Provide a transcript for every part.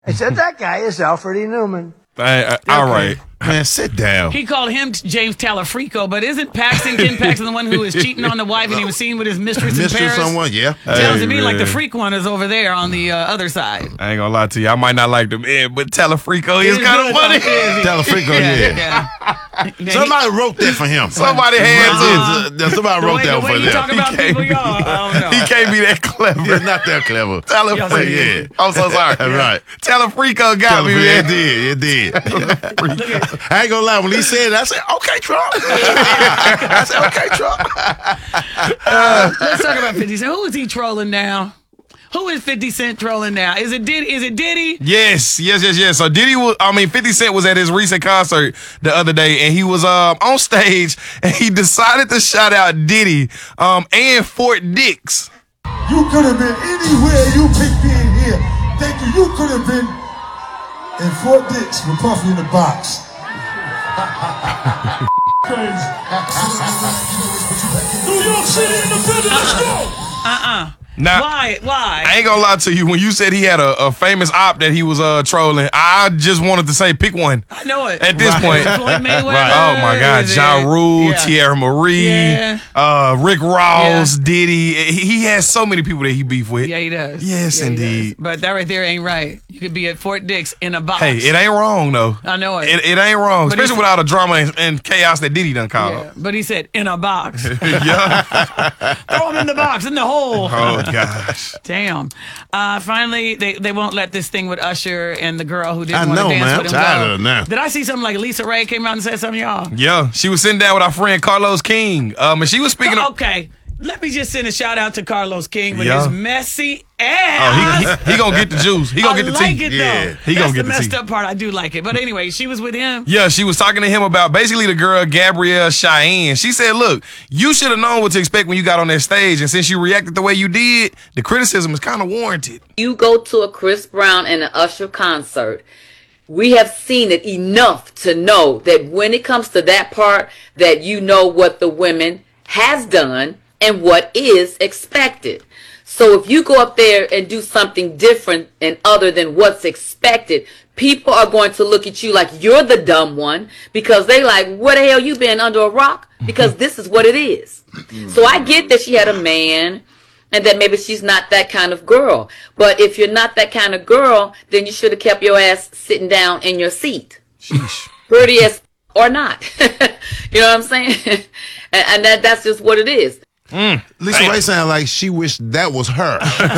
I said, that guy is Alfred E. Newman. All right. Man, sit down. He called him James Talafrico, but isn't Ken Paxton the one who was cheating on the wife and he was seen with his mistress in Paris? Someone, yeah. Sounds to me like the freak one is over there on the other side. I ain't gonna lie to you. I might not like the man, but Talafrico is kind of funny. Talafrico, yeah. Somebody wrote that for him. Somebody had to. Somebody wrote that for him. You talk about people, y'all. I don't know. He can't be that clever. He's not that clever. Talafrico. Yeah. I'm so sorry. Right. Talafrico got me, man. It did. I ain't gonna lie. When he said it, I said, okay, Trump. I said, okay, Trump. Let's talk about 50 Cent. Who is he trolling now? Who is 50 Cent trolling now? Is it Diddy? Yes. So 50 Cent was at his recent concert the other day, and he was on stage, and he decided to shout out Diddy and Fort Dix. You could have been anywhere you picked being here. Thank you. You could have been in Fort Dix with Puffy in the box. Crazy. New York City in the building. Let's go. Now, Why? I ain't gonna lie to you. When you said he had a famous op that he was trolling, I just wanted to say pick one. I know it. At this point. Floyd Mayweather. Right. Oh my God. Ja Rule, Yeah. Tierra Marie, Rick Ross, Diddy. He has so many people that he beef with. Yeah, he does. Yes, Yeah, he indeed. does. But that right there ain't right. You could be at Fort Dix in a box. Hey, it ain't wrong though. I know it. It ain't wrong, But especially with all the drama and chaos that Diddy done called. Yeah, but he said in a box. Yeah. Throw him in the box, in the hole. Oh gosh. Damn. Finally, they won't let this thing with Usher and the girl who didn't want to know, dance man. with him I'm tired go. of it now. Did I see something like Lisa Ray came out and said something, y'all? Yeah, she was sitting down with our friend Carlos King. And she was speaking. Okay. Let me just send a shout out to Carlos King with Yeah. his messy ass. Oh, he gonna get the juice. He gonna get the I like tea. it, Yeah, though. he gonna get That's the the messed tea. up part. I do like it. But anyway, she was with him. Yeah, she was talking to him about basically the girl Gabrielle Cheyenne. She said, look, you should have known what to expect when you got on that stage. And since you reacted the way you did, the criticism is kind of warranted. You go to a Chris Brown and an Usher concert, we have seen it enough to know that when it comes to that part, that you know what the women has done and what is expected. So if you go up there and do something different and other than what's expected, people are going to look at you like you're the dumb one because they like, what the hell you been under a rock? Because this is what it is. So I get that she had a man and that maybe she's not that kind of girl. But if you're not that kind of girl, then you should have kept your ass sitting down in your seat. Sheesh. Pretty as or not. You know what I'm saying? And that's just what it is. Lisa Ray sounded like she wished that was her.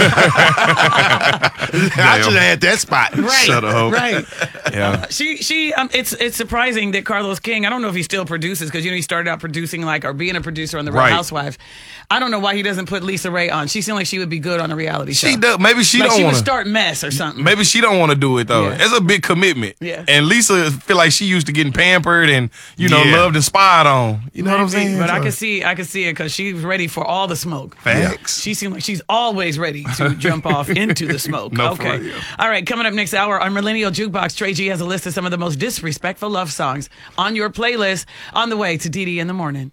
I should have had that spot. Right. Shut up. Right. Yeah. It's surprising that Carlos King, I don't know if he still produces because, he started out producing or being a producer on The Real Right. Housewives. I don't know why he doesn't put Lisa Ray on. She seemed like she would be good on a reality show. She does. Maybe she like don't she want would to. start mess or something. Maybe she don't want to do it though. Yeah. It's a big commitment. Yeah. And Lisa feel like she used to getting pampered and loved and spied on. You know what I'm saying? But I So- can see it because she's ready for all the smoke. Facts. She seems like she's always ready to jump off into the smoke. No, for okay. real. All right, coming up next hour on Millennial Jukebox, Trey G has a list of some of the most disrespectful love songs on your playlist on the way to Didi in the Morning.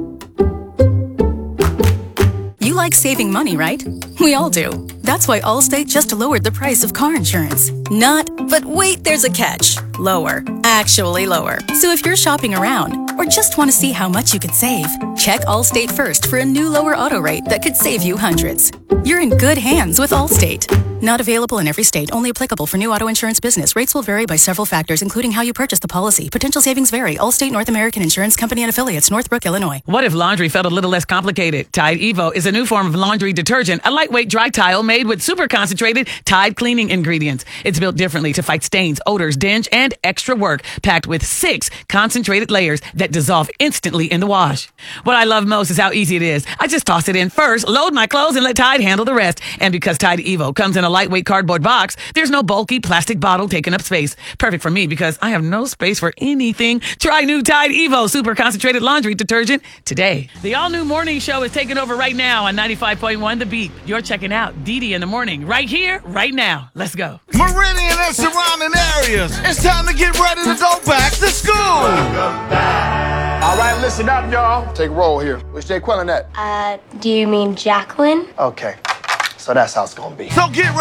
You like saving money, right? We all do. That's why Allstate just lowered the price of car insurance. But wait, there's a catch. Lower. Actually lower. So if you're shopping around or just want to see how much you could save, check Allstate first for a new lower auto rate that could save you hundreds. You're in good hands with Allstate. Not available in every state. Only applicable for new auto insurance business. Rates will vary by several factors, including how you purchase the policy. Potential savings vary. Allstate North American Insurance Company and affiliates, Northbrook, Illinois. What if laundry felt a little less complicated? Tide Evo is a new form of laundry detergent, a lightweight dry tile made with super concentrated Tide cleaning ingredients. It's built differently to fight stains, odors, dinge, and extra work, packed with 6 concentrated layers that dissolve instantly in the wash. What I love most is how easy it is. I just toss it in first, load my clothes, and let Tide handle the rest. And because Tide Evo comes in a lightweight cardboard box, there's no bulky plastic bottle taking up space. Perfect for me because I have no space for anything. Try new Tide Evo super concentrated laundry detergent today. The all-new morning show is taking over right now on 95.1 The Beat. You're checking out Didi in the Morning right here, right now. Let's go. Meridian and surrounding areas. It's time to get ready to go back to school. All right, listen up, y'all. Take roll here. Which Jay Quillen at? Do you mean Jacqueline? Okay. So that's how it's gonna be. So get ready.